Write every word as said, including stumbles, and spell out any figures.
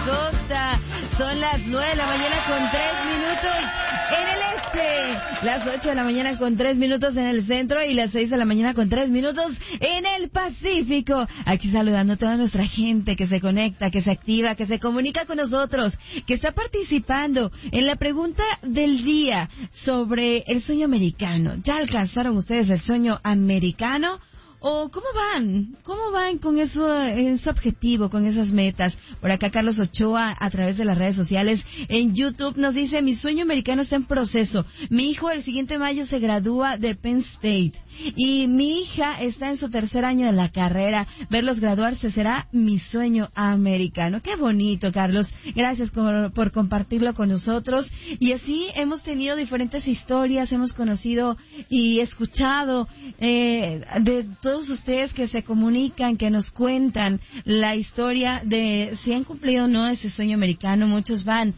costa. Son las nueve de la mañana con tres minutos en el este, las ocho de la mañana con tres minutos en el centro y las seis de la mañana con tres minutos en el Pacífico. Aquí saludando a toda nuestra gente que se conecta, que se activa, que se comunica con nosotros, que está participando en la pregunta del día sobre el sueño americano. ¿Ya alcanzaron ustedes el sueño americano? ¿O cómo van? ¿Cómo van con eso, ese objetivo, con esas metas? Por acá Carlos Ochoa, a través de las redes sociales, en YouTube, nos dice: mi sueño americano está en proceso. Mi hijo el siguiente mayo se gradúa de Penn State. Y mi hija está en su tercer año de la carrera. Verlos graduarse será mi sueño americano. Qué bonito, Carlos. Gracias por, por compartirlo con nosotros. Y así hemos tenido diferentes historias, hemos conocido y escuchado eh, de todos ustedes que se comunican, que nos cuentan la historia de si han cumplido o no ese sueño americano. Muchos van